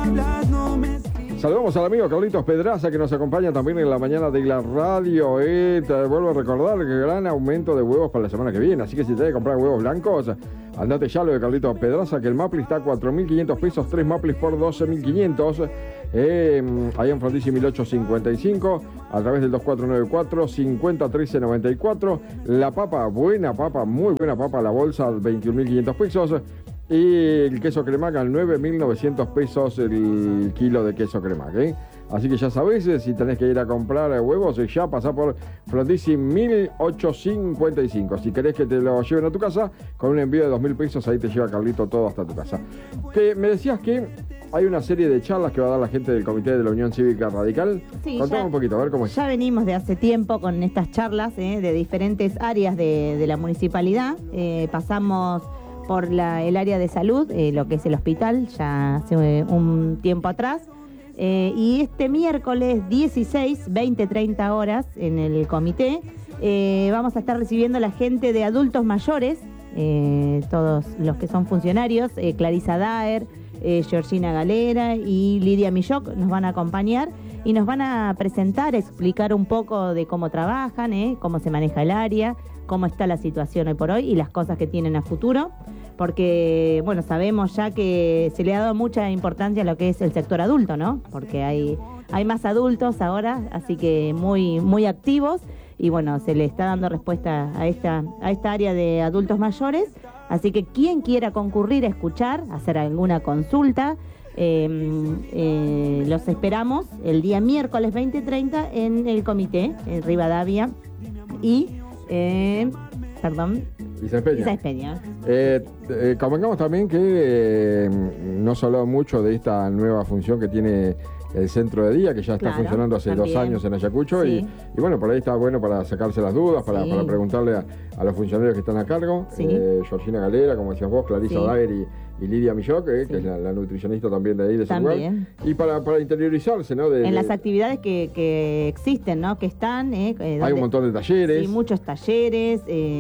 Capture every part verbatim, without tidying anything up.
Saludamos al amigo Carlitos Pedraza, que nos acompaña también en la mañana de la radio. Eh, te vuelvo a recordar que gran aumento de huevos para la semana que viene. Así que si te que comprar huevos blancos, andate ya lo de Carlitos Pedraza, que el Mapli está a cuatro mil quinientos pesos, tres Maplis por doce mil quinientos. Eh, ahí en Frondizi mil ochocientos cincuenta y cinco, a través del dos cuatro nueve cuatro, cincuenta trece noventa y cuatro. La papa, buena papa, muy buena papa, la bolsa, veintiún mil quinientos pesos. Y el queso cremaca, al nueve mil novecientos pesos el kilo de queso cremaca, ¿eh? Así que ya sabés, si tenés que ir a comprar huevos, ya pasá por Frondizi mil ochocientos cincuenta y cinco. Si querés que te lo lleven a tu casa, con un envío de dos mil pesos, ahí te lleva Carlito todo hasta tu casa. Que me decías que hay una serie de charlas que va a dar la gente del Comité de la Unión Cívica Radical. Sí, contame ya, un poquito, a ver cómo es. Ya venimos de hace tiempo con estas charlas eh, de diferentes áreas de, de la municipalidad. Eh, pasamos por la, el área de salud, eh, lo que es el hospital, ya hace un tiempo atrás. Eh, y este miércoles dieciséis, veinte, treinta horas en el comité, eh, vamos a estar recibiendo a la gente de adultos mayores, eh, todos los que son funcionarios, eh, Clarisa Daer, eh, Georgina Galera y Lidia Milloc nos van a acompañar y nos van a presentar, explicar un poco de cómo trabajan, eh, cómo se maneja el área, cómo está la situación hoy por hoy y las cosas que tienen a futuro, porque, bueno, sabemos ya que se le ha dado mucha importancia a lo que es el sector adulto, ¿no? Porque hay, hay más adultos ahora, así que muy, muy activos y, bueno, se le está dando respuesta a esta, a esta área de adultos mayores, así que quien quiera concurrir a escuchar, hacer alguna consulta, eh, eh, los esperamos el día miércoles veinte treinta en el comité, en Rivadavia y... Eh, perdón. Isa Peña. Isa Peña. Eh, eh, convengamos también que eh, no se ha hablado mucho de esta nueva función que tiene el centro de día, que ya está claro, funcionando hace también. dos años en Ayacucho, sí. y, y bueno, por ahí está bueno para sacarse las dudas, para, sí. para preguntarle a, a los funcionarios que están a cargo, sí. eh, Georgina Galera, como decías vos, Clarisa sí. Daer y, y Lidia Milloc, eh, sí. que es la, la nutricionista también de ahí, de ese lugar, y para, para interiorizarse, ¿no? De, en de, las actividades que, que existen, ¿no? Que están... Eh, donde, hay un montón de talleres. Sí, muchos talleres,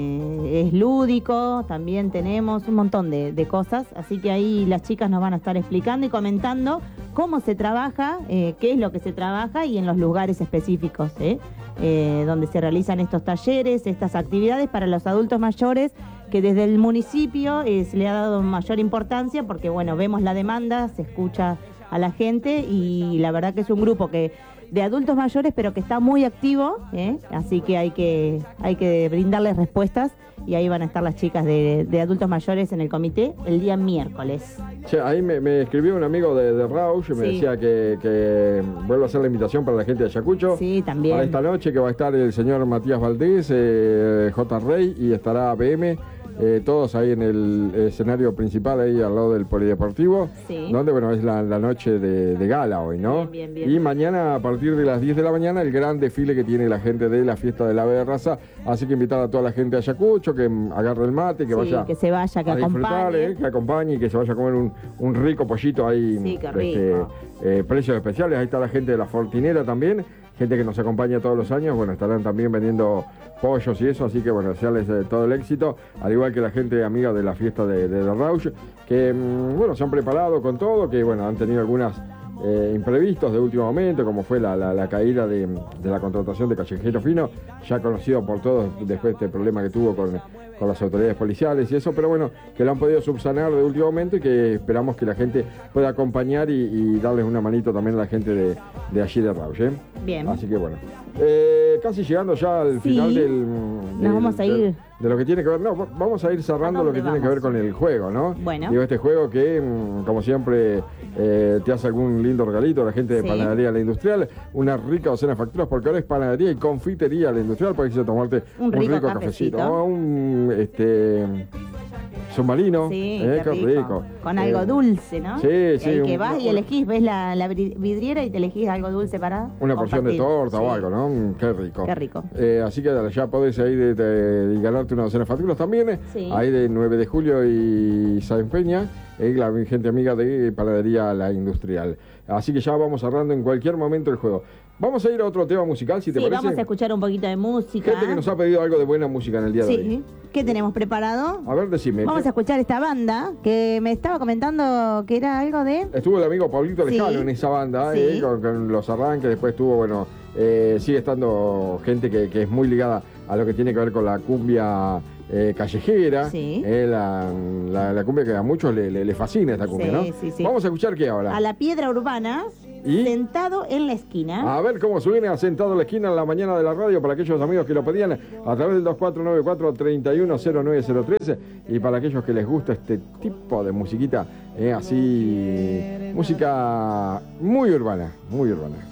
eh, es lúdico, también tenemos un montón de, de cosas, así que ahí las chicas nos van a estar explicando y comentando cómo se trabaja, eh, qué es lo que se trabaja y en los lugares específicos, ¿eh? Eh, donde se realizan estos talleres, estas actividades para los adultos mayores, que desde el municipio eh, se le ha dado mayor importancia porque, bueno, vemos la demanda, se escucha a la gente y la verdad que es un grupo que de adultos mayores, pero que está muy activo, ¿eh? Así que hay que hay que brindarles respuestas y ahí van a estar las chicas de, de adultos mayores en el comité el día miércoles. Che, ahí me, me escribió un amigo de, de Rauch, me sí. decía que, que vuelvo a hacer la invitación para la gente de Ayacucho. Sí, también. Para esta noche que va a estar el señor Matías Valdés, eh, J. Rey y estará A B M. Eh, todos ahí en el escenario principal, ahí al lado del Polideportivo, sí. donde, bueno, es la, la noche de, de gala hoy, ¿no? Bien, bien, bien. Y mañana, a partir de las diez de la mañana, el gran desfile que tiene la gente de la fiesta del ave de raza. Así que invitar a toda la gente de Ayacucho, que agarre el mate, que sí, vaya que se vaya, que a disfrutar, eh, que acompañe y que se vaya a comer un, un rico pollito ahí. Sí, qué rico. Este, eh, precios especiales, ahí está la gente de la Fortinera también, gente que nos acompaña todos los años, bueno, estarán también vendiendo pollos y eso, así que bueno, desearles eh, todo el éxito, al igual que la gente amiga de la fiesta de, de, de Rauch, que mmm, bueno, se han preparado con todo, que bueno, han tenido algunas eh, imprevistos de último momento, como fue la, la, la caída de, de la contratación de Callejero Fino, ya conocido por todos después de este problema que tuvo con, con las autoridades policiales y eso, pero bueno, que lo han podido subsanar de último momento y que esperamos que la gente pueda acompañar y, y darles una manito también a la gente de, de allí de Rauch, ¿eh? Bien. Así que bueno, eh, casi llegando ya al sí. final del, del... Nos vamos a ir... Del, de lo que tiene que ver, no, vamos a ir cerrando lo que vamos? tiene que ver con el juego, ¿no? Bueno. Digo, este juego que, como siempre, eh, te hace algún lindo regalito a la gente de sí. Panadería La Industrial, una rica docena de facturas, porque ahora es panadería y confitería La Industrial, para que se tomarte un, un rico, rico cafecito, cafecito, un este submarino, sí, eh, qué rico. rico. Con algo eh, dulce, ¿no? Sí, sí. El que un, vas y elegís, ves la, la vidriera y te elegís algo dulce para una porción de torta sí. o algo, ¿no? Qué rico. Qué rico. Eh, así que ya podés ir de, de, de ganarte una docena de facturas también, sí. ahí de nueve de julio y San Peña. eh, la gente amiga de Panadería La Industrial. Así que ya vamos cerrando en cualquier momento el juego. Vamos a ir a otro tema musical, si te sí, parece. Vamos a escuchar un poquito de música. Gente que nos ha pedido algo de buena música en el día sí. de hoy. ¿Qué tenemos preparado? A ver, decime. Vamos ¿qué? a escuchar esta banda que me estaba comentando que era algo de... Estuvo el amigo Pablito Sí. Lejano en esa banda, Sí. eh, con, con los arranques. Después estuvo, bueno, eh, sigue estando gente que, que es muy ligada a lo que tiene que ver con la cumbia eh, callejera. Sí. eh, la, la, la cumbia que a muchos le, le, le fascina esta cumbia, Sí, ¿no? sí, sí. Vamos a escuchar qué ahora. A la Piedra Urbana, ¿Y? sentado en la esquina. A ver cómo suena sentado en la esquina en la mañana de la radio para aquellos amigos que lo pedían a través del dos cuatro nueve cuatro, tres uno cero nueve cero tres y para aquellos que les gusta este tipo de musiquita, eh, así, música muy urbana, muy urbana.